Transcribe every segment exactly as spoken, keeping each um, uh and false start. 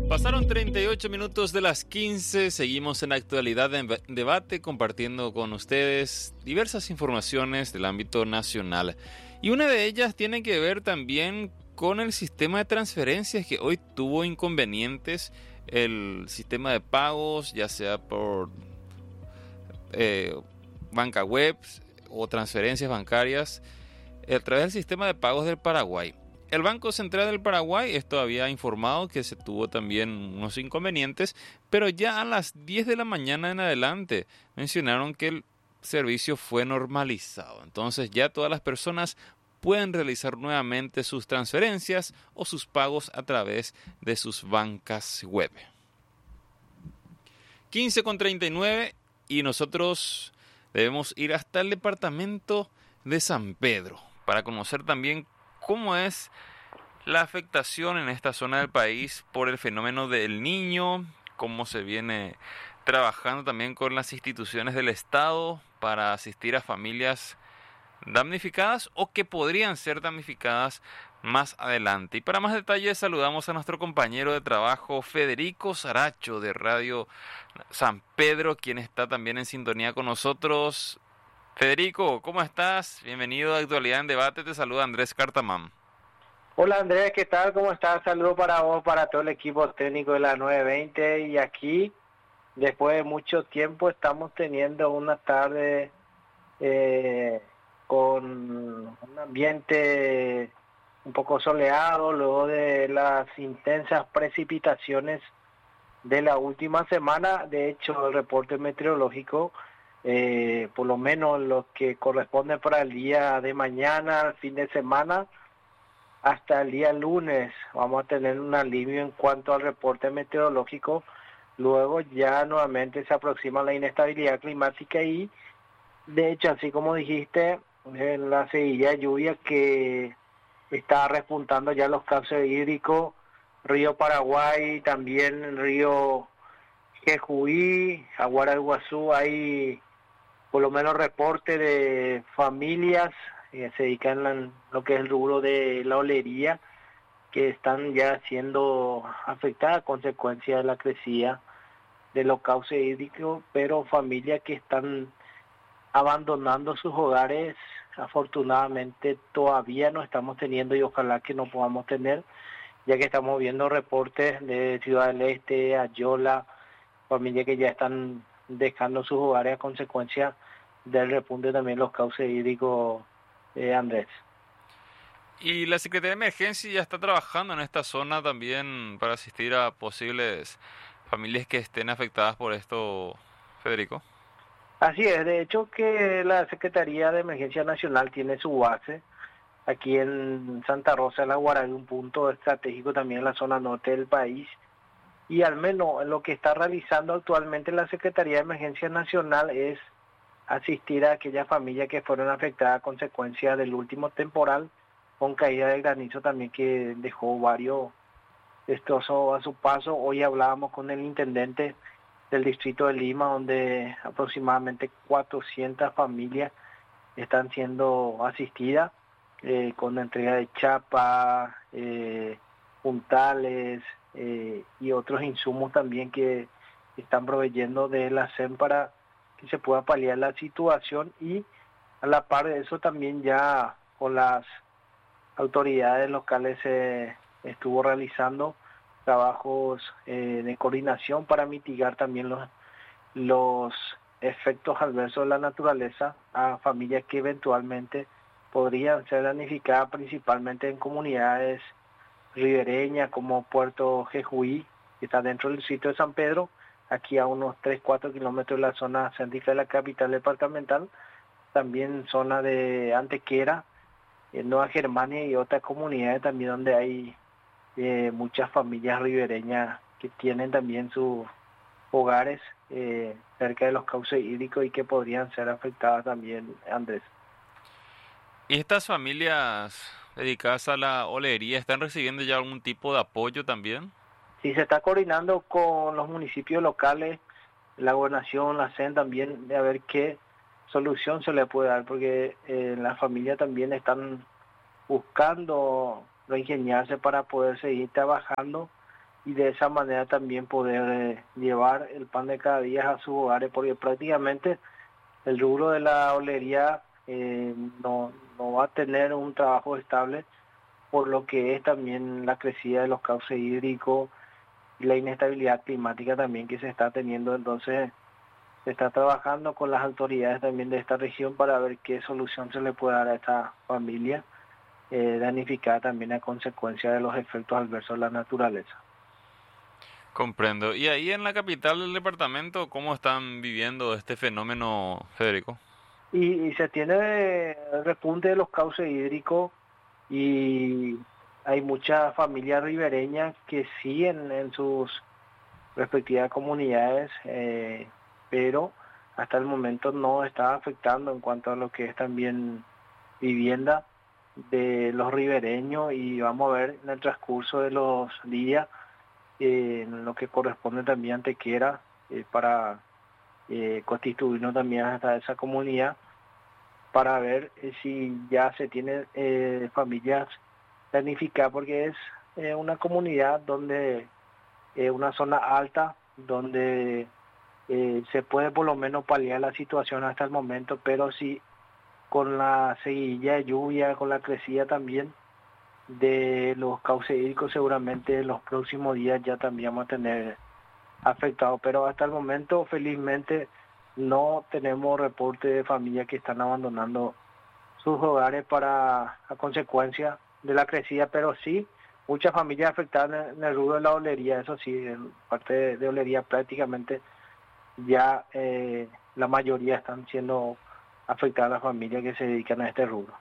Pasaron treinta y ocho minutos de las quince, seguimos en Actualidad en Debate compartiendo con ustedes diversas informaciones del ámbito nacional. Y una de ellas tiene que ver también con el sistema de transferencias que hoy tuvo inconvenientes, el sistema de pagos, ya sea por eh, banca web o transferencias bancarias, a través del sistema de pagos del Paraguay. El Banco Central del Paraguay esto había informado que se tuvo también unos inconvenientes, pero ya a las diez de la mañana en adelante mencionaron que el servicio fue normalizado. Entonces ya todas las personas pueden realizar nuevamente sus transferencias o sus pagos a través de sus bancas web. quince con treinta y nueve y nosotros debemos ir hasta el departamento de San Pedro para conocer también cómo es la afectación en esta zona del país por el fenómeno del Niño, cómo se viene trabajando también con las instituciones del Estado para asistir a familias damnificadas o que podrían ser damnificadas más adelante. Y para más detalles saludamos a nuestro compañero de trabajo Federico Saracho de Radio San Pedro, quien está también en sintonía con nosotros. Federico, ¿cómo estás? Bienvenido a Actualidad en Debate, te saluda Andrés Cartamán. Hola Andrés, ¿qué tal? ¿Cómo estás? Saludos para vos, para todo el equipo técnico de la nueve veinte, y aquí, después de mucho tiempo, estamos teniendo una tarde eh, con un ambiente un poco soleado, luego de las intensas precipitaciones de la última semana. De hecho, el reporte meteorológico, eh, por lo menos lo que corresponde para el día de mañana, el fin de semana, hasta el día lunes vamos a tener un alivio en cuanto al reporte meteorológico. Luego ya nuevamente se aproxima la inestabilidad climática y, de hecho, así como dijiste, en la seguidilla de lluvia que está repuntando ya los cauces hídricos, río Paraguay, también el río Jejuí, Aguara del Iguazú, hay por lo menos reporte de familias que se dedican a lo que es el rubro de la olería, que están ya siendo afectadas a consecuencia de la crecida de los cauces hídricos, pero familias que están abandonando sus hogares, afortunadamente todavía no estamos teniendo, y ojalá que no podamos tener, ya que estamos viendo reportes de Ciudad del Este, Ayola, familias que ya están dejando sus hogares a consecuencia del repunte también los cauces hídricos. Eh, Andrés. Y la Secretaría de Emergencia ya está trabajando en esta zona también para asistir a posibles familias que estén afectadas por esto, Federico. Así es, de hecho que la Secretaría de Emergencia Nacional tiene su base aquí en Santa Rosa de la Guaraví, un punto estratégico también en la zona norte del país, y al menos lo que está realizando actualmente la Secretaría de Emergencia Nacional es asistir a aquellas familias que fueron afectadas a consecuencia del último temporal, con caída de granizo también que dejó varios destrozos a su paso. Hoy hablábamos con el intendente del distrito de Lima, donde aproximadamente cuatrocientas familias están siendo asistidas eh, con la entrega de chapa, eh, puntales eh, y otros insumos también que están proveyendo de la S E M para que se pueda paliar la situación. Y a la par de eso también ya con las autoridades locales se eh, estuvo realizando trabajos eh, de coordinación para mitigar también los, los efectos adversos de la naturaleza a familias que eventualmente podrían ser damnificadas, principalmente en comunidades ribereñas como Puerto Jejuí, que está dentro del sitio de San Pedro, aquí a unos tres a cuatro kilómetros de la zona céntrica de la capital departamental, también zona de Antequera, en Nueva Germania y otras comunidades también donde hay eh, muchas familias ribereñas que tienen también sus hogares eh, cerca de los cauces hídricos y que podrían ser afectadas también, Andrés. ¿Y estas familias dedicadas a la olería están recibiendo ya algún tipo de apoyo también? Sí, se está coordinando con los municipios locales, la gobernación, la S E M también, de a ver qué solución se le puede dar, porque eh, las familias también están buscando reingeniarse para poder seguir trabajando y de esa manera también poder eh, llevar el pan de cada día a sus hogares, porque prácticamente el rubro de la olería eh, no, no va a tener un trabajo estable, por lo que es también la crecida de los cauces hídricos y la inestabilidad climática también que se está teniendo. Entonces se está trabajando con las autoridades también de esta región para ver qué solución se le puede dar a esta familia eh, danificada también a consecuencia de los efectos adversos de la naturaleza. Comprendo. Y ahí en la capital del departamento, ¿cómo están viviendo este fenómeno, Federico? Y, y se tiene el repunte de los cauces hídricos y hay muchas familias ribereñas que siguen en sus respectivas comunidades, eh, pero hasta el momento no está afectando en cuanto a lo que es también vivienda de los ribereños, y vamos a ver en el transcurso de los días eh, en lo que corresponde también a Antequera eh, para eh, constituirnos también hasta esa comunidad para ver eh, si ya se tienen eh, familias planificadas, porque es eh, una comunidad donde eh, una zona alta donde eh, se puede por lo menos paliar la situación hasta el momento, pero sí con la seguidilla de lluvia, con la crecida también de los cauces hídricos, seguramente en los próximos días ya también vamos a tener afectados, pero hasta el momento felizmente no tenemos reporte de familias que están abandonando sus hogares para a consecuencia de la crecida, pero sí muchas familias afectadas en el rubro de la olería. Eso sí, en parte de, de olería prácticamente ya eh, la mayoría están siendo afectadas las familias que se dedican a este rubro.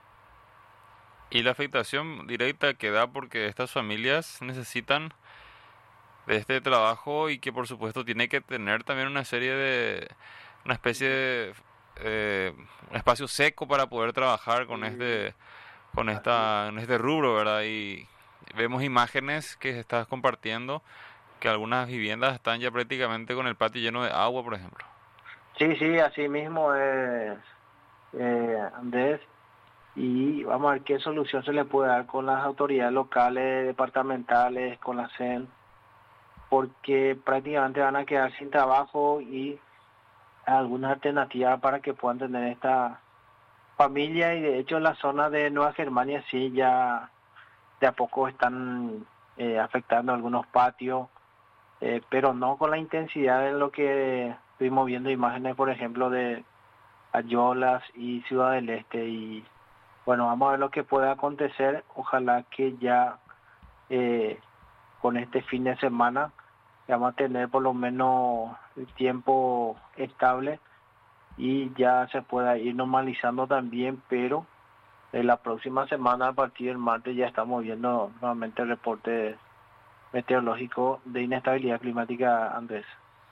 Y la afectación directa que da porque estas familias necesitan de este trabajo y que por supuesto tiene que tener también una serie de, una especie de eh, un espacio seco para poder trabajar con este, con esta, en este rubro, ¿verdad? Y vemos imágenes que estás compartiendo que algunas viviendas están ya prácticamente con el patio lleno de agua, por ejemplo. Sí, sí, así mismo es, eh, Andrés, y vamos a ver qué solución se le puede dar con las autoridades locales, departamentales, con la C E N, porque prácticamente van a quedar sin trabajo y alguna alternativa para que puedan tener esta familia. Y de hecho en la zona de Nueva Germania sí ya de a poco están eh, afectando algunos patios, eh, pero no con la intensidad de lo que estuvimos viendo imágenes, por ejemplo, de Ayolas y Ciudad del Este. Y bueno, vamos a ver lo que puede acontecer. Ojalá que ya eh, con este fin de semana vamos a tener por lo menos el tiempo estable y ya se pueda ir normalizando también, pero en la próxima semana, a partir del martes, ya estamos viendo nuevamente el reporte meteorológico de inestabilidad climática, Andrés.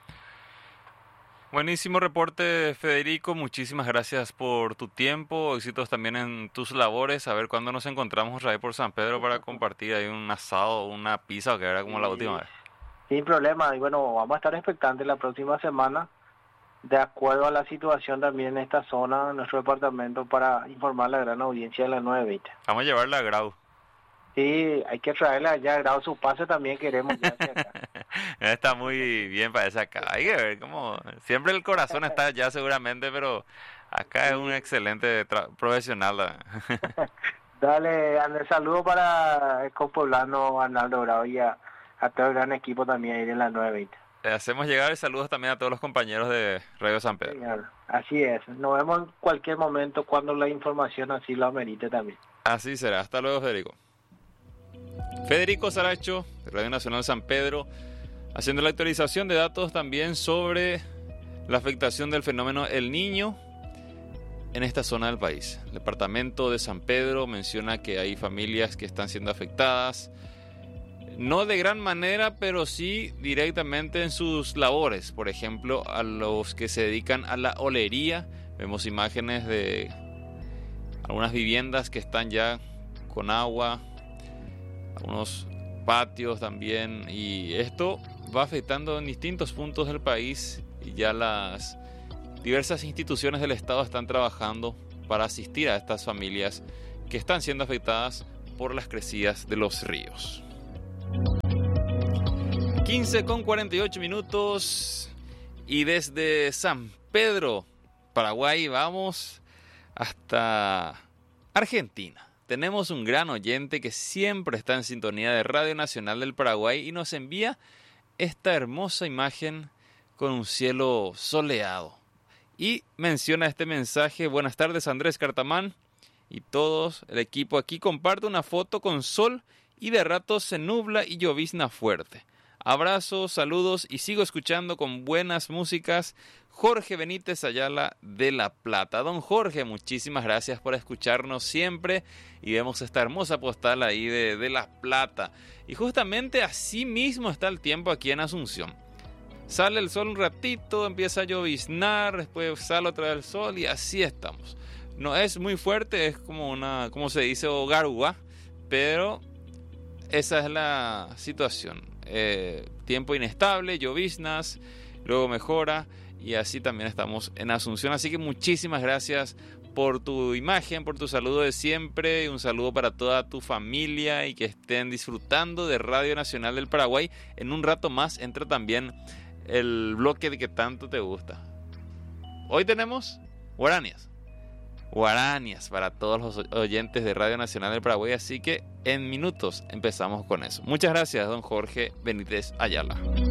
Buenísimo reporte, Federico. Muchísimas gracias por tu tiempo. Éxitos también en tus labores. A ver cuándo nos encontramos otra vez por San Pedro para compartir ahí un asado, una pizza, que era como la última vez. Sin problema. Y bueno, vamos a estar expectantes la próxima semana, de acuerdo a la situación también en esta zona, en nuestro departamento, para informar a la gran audiencia de la nueve veinte. Vamos a llevarla a Grau. Sí, hay que traerle allá a Grau, su pase también queremos ya hacia acá. Está muy bien para esa acá. Hay que ver cómo... Siempre el corazón está allá seguramente, pero acá es un excelente tra- profesional. Dale, Andrés, saludo para el compoblano Arnaldo Grau y a, a todo el gran equipo también ahí de la nueve veinte. Le hacemos llegar saludos también a todos los compañeros de Radio San Pedro. Señor, así es. Nos vemos en cualquier momento cuando la información así lo amerite también. Así será. Hasta luego, Federico. Federico Saracho, de Radio Nacional San Pedro, haciendo la actualización de datos también sobre la afectación del fenómeno El Niño en esta zona del país. El departamento de San Pedro menciona que hay familias que están siendo afectadas, no de gran manera, pero sí directamente en sus labores. Por ejemplo, a los que se dedican a la olería. Vemos imágenes de algunas viviendas que están ya con agua, algunos patios también, y esto va afectando en distintos puntos del país y ya las diversas instituciones del Estado están trabajando para asistir a estas familias que están siendo afectadas por las crecidas de los ríos. quince con cuarenta y ocho minutos y desde San Pedro, Paraguay, vamos hasta Argentina. Tenemos un gran oyente que siempre está en sintonía de Radio Nacional del Paraguay y nos envía esta hermosa imagen con un cielo soleado. Y menciona este mensaje: buenas tardes Andrés Cartamán y todos, el equipo aquí comparte una foto con sol y de rato se nubla y llovizna fuerte. Abrazos, saludos y sigo escuchando con buenas músicas. Jorge Benítez Ayala de La Plata. Don Jorge, muchísimas gracias por escucharnos siempre y vemos esta hermosa postal ahí de, de La Plata. Y justamente así mismo está el tiempo aquí en Asunción. Sale el sol un ratito, empieza a lloviznar, después sale otra vez el sol y así estamos. No es muy fuerte, es como una, como se dice, hogarúa, pero esa es la situación. Eh, tiempo inestable, lloviznas, luego mejora y así también estamos en Asunción. Así que muchísimas gracias por tu imagen, por tu saludo de siempre, un saludo para toda tu familia y que estén disfrutando de Radio Nacional del Paraguay. En un rato más entra también el bloque de que tanto te gusta. Hoy tenemos guaranías. Guaranías para todos los oyentes de Radio Nacional del Paraguay, así que en minutos empezamos con eso. Muchas gracias, don Jorge Benítez Ayala.